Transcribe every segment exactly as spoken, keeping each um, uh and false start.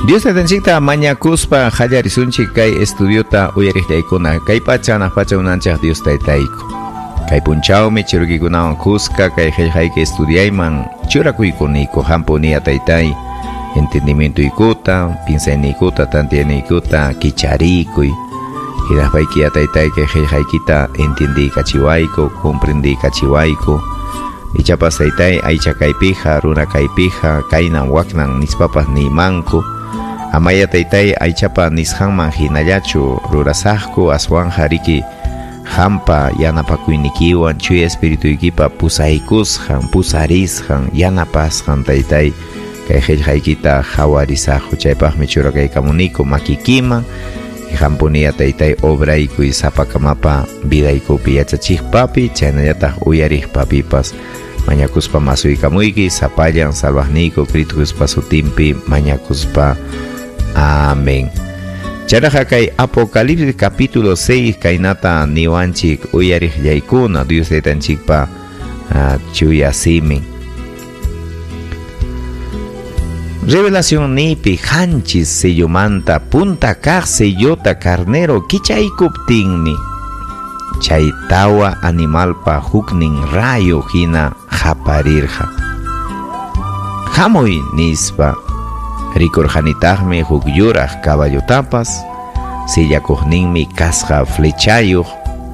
Dios tetanchikta mañakuspa hallarisunchik kay estudiota uyariqllaykuna kay pachana pacha unanchaq Dios taytayku. Kay punchawmi churukikunawan kuska kay qillqayki estudiayman churakuykuniyku hampuniya taytay entendimiento ikuta, pinsayniykuta, tantiayniykuta kicharikuy. Hidaqpaykiya taytay kay qillqaykita entendiykachiwayku, comprendiykachiwayku. Ichapas taytay aycha kaypiqa, runa kaypiqa, kaynan waknan nispapas nimanku. Amaya taytay aychapa nisqanman hinallachu rurasaqku aswan hariki hampa yanapakuynikiwan chuya espirituykipa pusaykusqan, pusarisqan, yanapasqan taytay kay qillqaykita hawarisaqku. Chaypaqmi churakaykamuniku makikiman hampuniya taytay obraykuy sapakamapa vidaykupi yachachikpapi chaynallataq uyariqpapipas mañakuspa masuykamuyki sapallan salvaqniyku Cristukuspa sutinpi mañakuspa. Amén. Charaja kay Apocalipsis capítulo seis kaynata niwanchik uyariqllaykuna Dios taytanchikpa uh, chuyasimin. Revelación nipi hanchis sellomanta punta kaq sellota carnero kichaykuptinmi chay tawa animalpa huknin rayo hina haparirqa. Hamuy nispa rikurqanitaqmi huk yuraq caballotapas sillakuqninmi kasqa flechayuq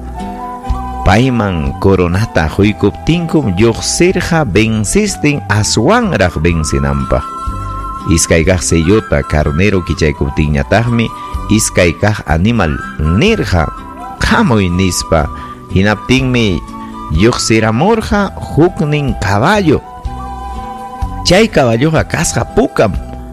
payman coronata huykuptinkum lluqsirqa vencisten aswanraq vencinanpaq. Iskay kaq sellota carnero kichaykuptinñataqmi iskay kaq animal nirqa hamuy nispa hinaptinmi lluqsiramurqa huknin caballo. Chay caballoqa kasqa pukam.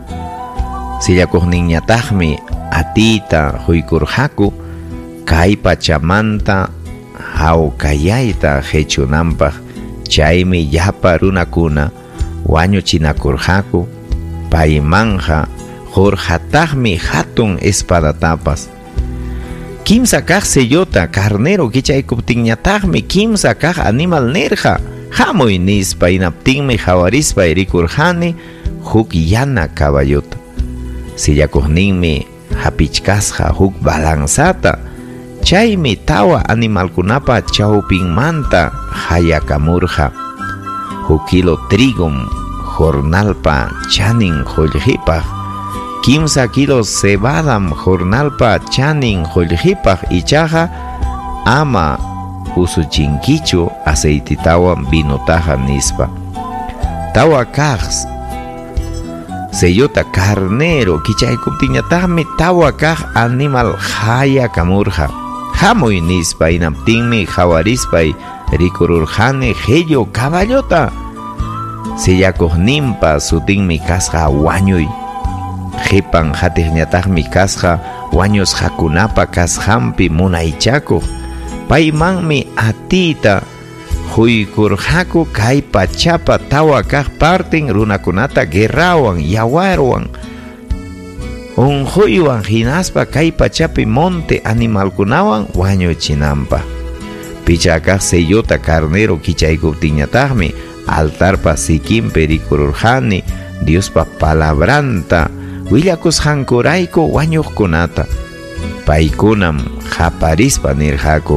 Sillakuqninñataqmi atita huykurqaku kay pachamanta hawkallayta qhechunanpaq. Chaymi llapa runakuna wañuchinakurqaku paymanja jorqataqmi hatun espadatapas. Kimsa kaq sellota carnero kichaykuptinñataqmi kimsa kaq animal nirqa hamuy nispa hinaptinmi hawarispa rikurqani huk yana caballota. Sillakuqninmi hapichkasqa huk balansata. Chaymi tawa animalkunapa chawpinmanta hayakamurqa. Huk kilo trigum jornalpa chanin qullqipaq. Kimsa kilo cebadam jornalpa chanin qullqipaq ichaqa ama usuchinkichu aceititawan vinotaqa nispa. Tawa kaq sellota carnero kichaykuptinñataqmi tawa kaq animal hayakamurqa. Hamuy nispa hinaptinmi hawarispay rikururqani qello caballota. Sillakuqninpa sutinmi kasqa wañuy. Qipan hatiqñataqmi kasqa wañusqakunapa kasqanpi munaychakuq. Paymanmi atita huykurqaku kay pachapa tawa kaq partin runakunata guerrawan, yawarwan, unquywan hinaspa kay pachapi monte animalkunawan wañuchinanpaq. Picha kaq sellota carnero kichaykuptinñataqmi altarpa sikinpi rikururqani Diospa palabranta willakusqankurayku wañuqkunata. Paykunam haparispa nirqaku.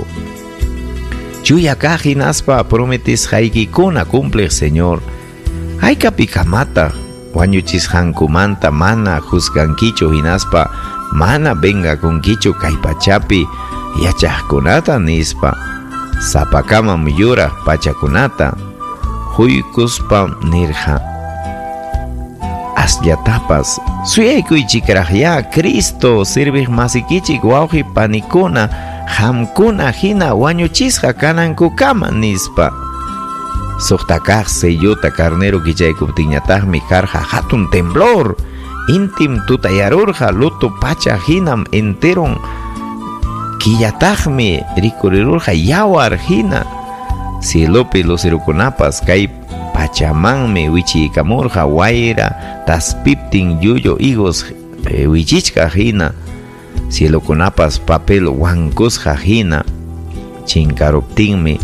Chuya kaq hinaspa prometisqaykikuna cumpliq Señor. Aykapi kamata wañuchisqankumanta mana juzgankichu hinaspa mana vengakunkichu kay pachapi yachaqkunata nispa. Sapakamam yuraq pachakunata huykuspa nirqa. Asllatapas suyaykuychikraqya Cristo sirviq masikichik wawqi panikuna hamkuna hina wañuchisqa kanankukama nispa. Suqta kaq sellota carnero kichaykuptinñataqmi karqa hatun temblor. Intim tutayarurqa lutu pacha hinam enteron killataqmi rikurirurqa yawar hina. Cielopi lucirukunapas kay pachamanmi wichiykamurqa wayra taspiptin yuyo higos e, wichichka hina. Cielokunapas papel wankusqa hina. Chinkaruptinmi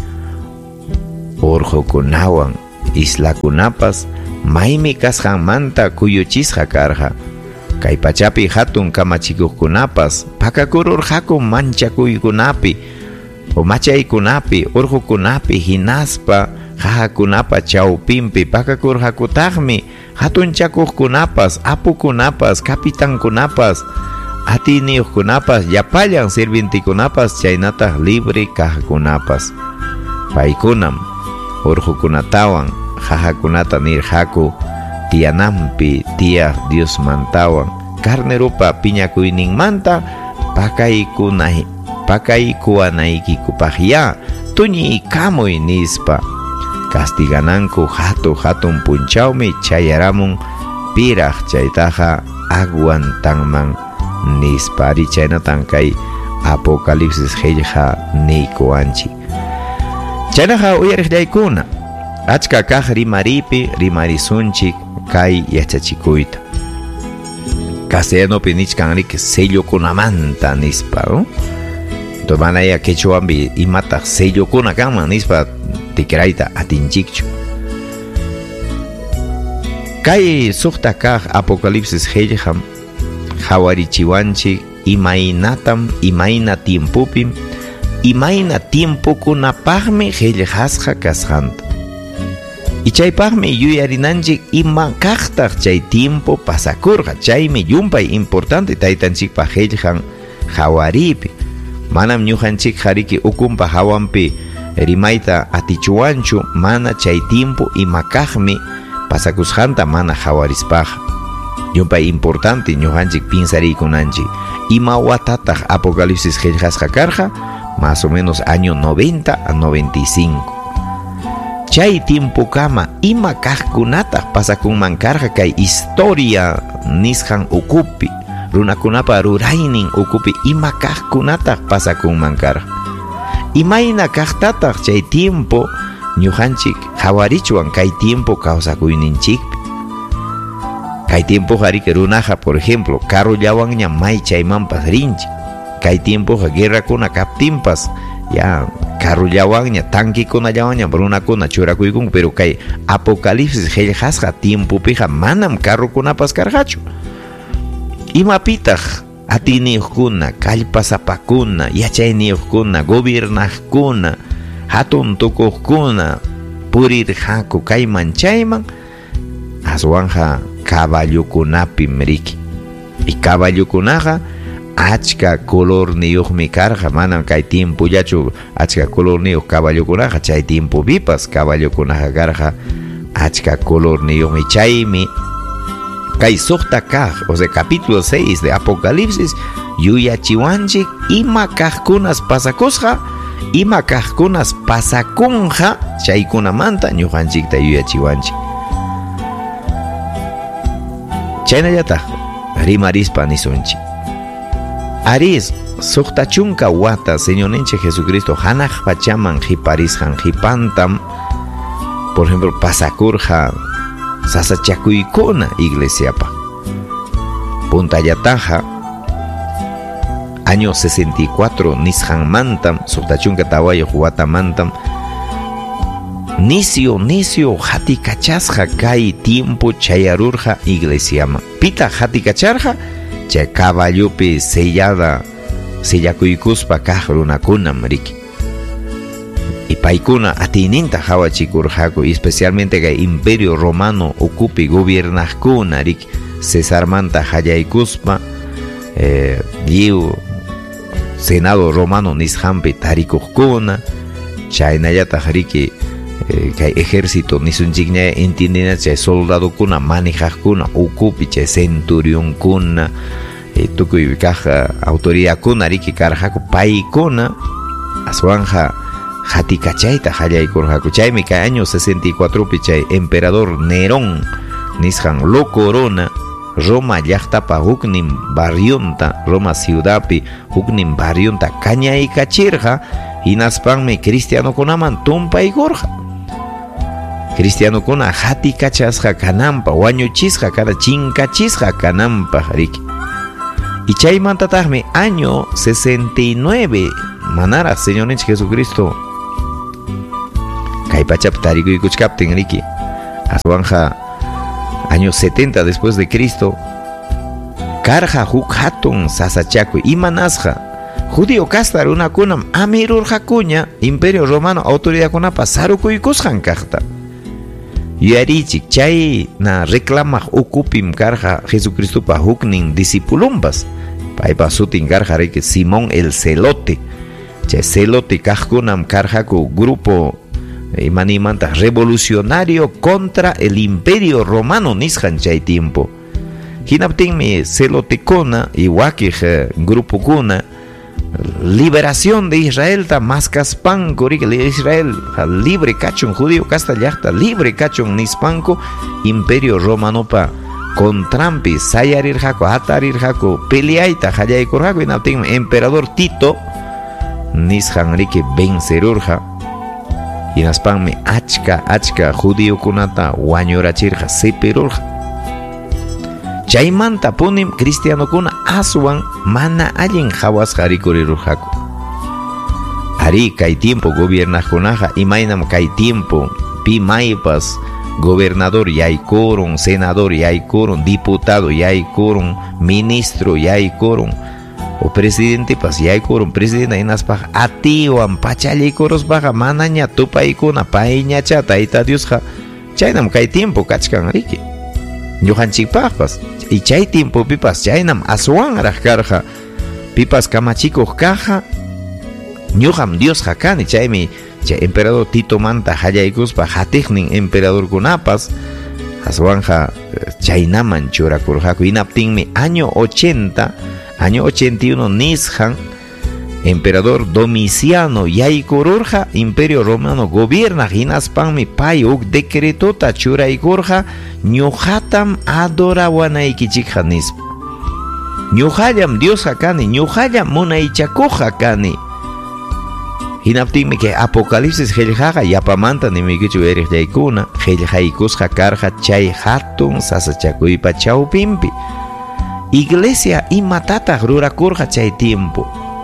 urqukunawan islakunapas maymi kasqanmanta kuyuchisqa karqa. Kay pachapi hatun kamachikuqkunapas pakakurur hakun manchakuykunapi o machaykunapi urqukunapi hinaspa jajakunapa chawpinpi pakakur hakutaqmi hatun chakuqkunapas apukunapas kapitankunapas atiniyuqkunapas yapallan sirvintikunapas chaynataq libre kaqkunapas paykunam urqukunatawan jajakunata nirhaku tiyanampi tiyak Dios mantawan carnerupa piñakuyninmanta pakaykunay pakaykuwanaykikupaqya tuñiykamuy nispa castigananku hatu hatun punchawmi chayaramun piraq chaytaqa aguantanman nispa ari chaynatan kay Apocalipsis qillqa niykuwanchik chaynaqa uyariqllaykuna achka kaq rimaripi rimarisunchik kay yachachikuyta castellanopi nichkanrik sellokunamanta nispa ¿no? To manaya quechuambi imataq sellokuna kanman nispa tikrayta atinchikchu kay suqta kaq Apocalipsis qillqam qhawarichiwanchik imaynatam imayna tiempupim imayna tiempukunapaqmi qillqasqa kasqanta y chaypaqmi yuyarinanchik ima kaqtaq chay tiempo pasakurqa chaymi yumpay importante taytanchikpaq qillqan qhawaripi manam ñuqanchik qariki ukunpa hawanpi rimayta atichuwanchu mana chay tiempo ima kaqmi pasakusqanta mana qhawarispaqa yumpay importante ñuqanchik pinsariykunanchik ima watataq Apocalipsis qillqasqa karqa más o menos año noventa a noventa y cinco chay tiempo kama ima kaqkunataq pasakunman karqa kay historia nisqan ukupi runakunapa ruraynin ukupi ima kaqkunataq pasakunman karqa imayna kaqtataq chay tiempo ñuqanchik qhawarichwan kay tiempo kawsakuyninchikpi kay tiempo qariki runaqa por ejemplo karullawanña may chaymanpas rinchik kay tiempo guerrakuna kaptinpas ya karullawanña tanquikunallawanña runakuna churakuykun pero kay Apocalipsis qillqasqa tiempopiqa manam karrukunapas karqachu imapitaq atiniyuqkuna kallpasapakuna yachayniyuqkuna gobernaqkuna hatun tukuqkuna purirqaku kayman chayman aswanja caballukunapim riki y caballukunaqa achka color niyuqmi karqa manam kay tiempollachu achka color niyuq caballukunaqa chay tiempo vipas caballukunaqa karqa achka color niyuqmi chaymi kay suqta kaq o sea capítulo seis de Apocalipsis yuyachiwanchik ima kaqkunas pasakusqa ima kaqkunas pasakunqa chaykunamanta ñuqanchikta yuyachiwanchik chaynallataq rimarispa nisunchik aris suqta chunka wata Señorninchik Jesucristo hanaq pachaman qiparisqan qipantam por ejemplo pasakurqa sasachakuykuna iglesiapa puntallataqa año sesenta y cuatro nisqanmantam suqta chunka tawayuq watamantam nisio nisio hatikachasqa kay tiempo chayarurqa iglesiaman pita hatikacharqa chay caballupi sellada sellakuykuspa kaq runakunam riki y paykuna atininta hawachikurqaku especialmente kay imperio romano ukupi gobernaqkuna riki Cesarmanta hallaykuspa eh, lliw senado romano nisqanpi tarikuqkuna chaynallataq riki eh, kay ejército nisunchikña entendina chay soldadokuna manejaqkuna ukupi chay centurionkuna eh, tukuy kaq autoridadkuna riki karqaku paykuna aswanja hatikachayta hallaykurqaku chaymi kay año sesenta y cuatro pi chay emperador Nerón nisqan lo corona Roma llaqtapa huknin barrionta Roma ciudadpi huknin barrionta kañaykachirqa hinaspanmi cristianokunaman tumpaykurqa cristianokuna hatikachasqa kananpaq wañuchisqa kada chinkachisqa kananpaq riki y chaymantataqmi año sesenta y nueve manara Señorninchik Jesucristo kay pachapi tarikuykuchkaptin riki aswanja año setenta después de Cristo karja huk hatun sasachakuy imanasqa judío kasta runakunam amirurqakuña Imperio Romano autoridadkunapa sarukuykusqan kaqta yuyarichik chay na reclamaq ukupim karja Jesucristupa huknin discipulumpas paypa sutin karja riki Simón el Celote chay Celote kaqkunam karjaku grupo imanimanta revolucionario contra el Imperio Romano nisqan chay tiempo hinaptinmi Celotekuna y wakij grupokuna liberación de Israel ta maskaspanko riki Israel libre kachun judío kasta llaqta libre kachun nispanko Imperio Romano pa contrampi sayarirqaku atarirqaku peleayta qallaykurqaku hinaptinmi emperador Tito nisqan riki vencerurqa hinaspanmi achka achka judíokunata wañurachirqa seperurqa chaymanta punim cristianokuna aswan mana allin hawasqa rikurirurqaku ari kay tiempo gobernaqkunaqa imaynam kay tiempo pi maypas gobernador yaykurun senador yaykurun diputado yaykurun ministro yaykurun o presidente pas yaykurun presidente hinaspaq atiwan pachallaykuruspaqa manaña tupaykuna payñacha tayta Diosqa chaynam kay tiempo kachkan riki ñuqanchikpaqpas y chay tiempo pipas chaynam aswanraq karqa pipas kamachikuq kaqa ñuqam Diosqa kani chaymi chay emperador Tito manta qallaykuspa hatiqnin emperadorkunapas aswanja chaynaman churakurqaku hinaptinmi año ochenta año ochenta y uno nisqan emperador Domiciano yaykururqa Imperio Romano gobierna hinaspanmi pay uk decretota churaykurqa ñuqatam adorawanaykichikqa nispa ñuqallam Diosqa kani ñuqallam munaychakuqqa kani hinaptinmi kay Apocalipsis qillqaqa yapamanta nimiykichu eriqllaykuna qillqaykusqa karqa chay hatun sasachakuypa chawpinpi iglesia imatataq rurakurqa chay tiempo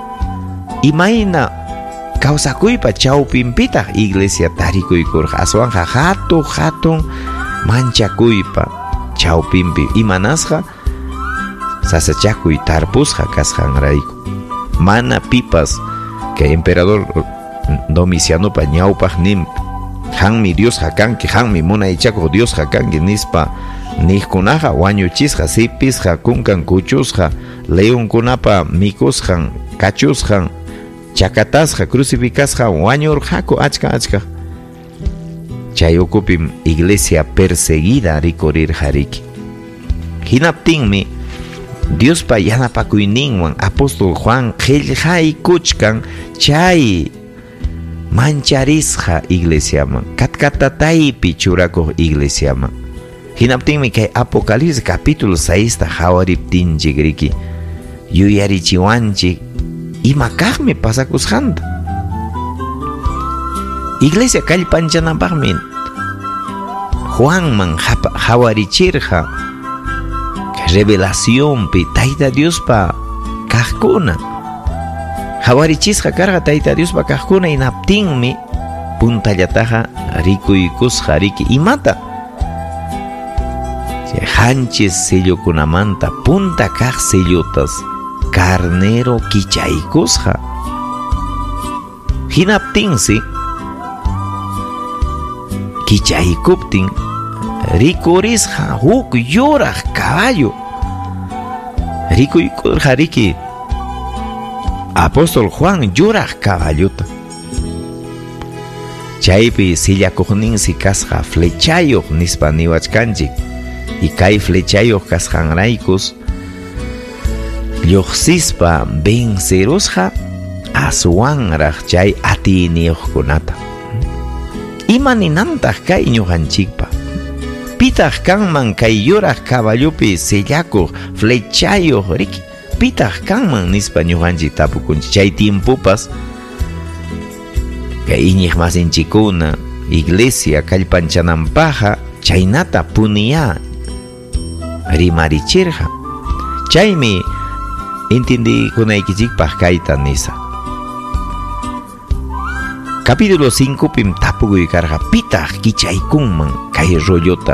imayna kawsakuypa chawpinpitaq iglesia tarikuykurqa aswanja hatun hatun manchakuypa chawpinpi imanasqa sasachakuy tarpusqa kasqanrayku mana pipas que emperador Domicianopa ñawpaq nin hanmi Diosqa kanki hanmi munaychakuq Diosqa kanki nispa niqkunaqa wañuchisqa sipisqa kunkan kuchusqa leonkunapa mikusqan kachusqan chakatasqa crucificasqa wañurqaku achka achka chay ukupim iglesia perseguida rikurirqa riki hinaptinmi Diospa yanapakuyninwan apóstol Juan qillqaykuchkan chay mancharisqa iglesiaman katkatataypi churakuq iglesiaman hinaptinmi kay Apocalipsis capítulo seis ta hawariptinchik riki yuyarichiwanchik ima kaqmi pasakusqanta iglesia kallpanchanapaqmi Juanman hawarichirqa revelaciónpi tayta Diospa kaqkuna hawarichisqa karqa tayta Diospa kaqkuna hinaptinmi puntallataqa rikuykusqa riki imata hanchis sellokunamanta punta kaq sellotas carnero kichaykusqa hinaptinsi kichaykuptin rikurisqa huk yuraq caballo rikuykurqa riki apóstol Juan yuraq caballota chaypi sillakuqninsi kasqa flechayuq nispa niwachkanchik y kay flechayuq kasqanraykus lluqsispa vencerusqa aswanraq chay atiyniuqkunata imaninantaq kay ñuqanchikpa pitaq kanman kay yuraq caballopi sillakuq flechayuq riki pitaq kanman nispa ñuqanchik tapukunchik chay tiempopas kay iñiq masinchikuna iglesia kallpanchananpaqa chaynata puniya rimarichirqa chaymi entendikunaykichisqpaq kayta nisa capítulo cinco pim tapukuy karqa pitaq kichaykunman kay rollota